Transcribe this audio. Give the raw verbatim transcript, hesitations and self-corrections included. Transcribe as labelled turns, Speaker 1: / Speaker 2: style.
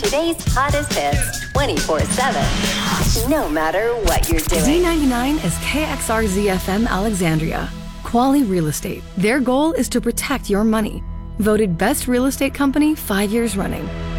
Speaker 1: Today's hottest hits twenty-four seven. No matter what you're doing.
Speaker 2: Z ninety-nine is K X R Z F M Alexandria. Quali Real Estate. Their goal is to protect your money. Voted best real estate company five years running.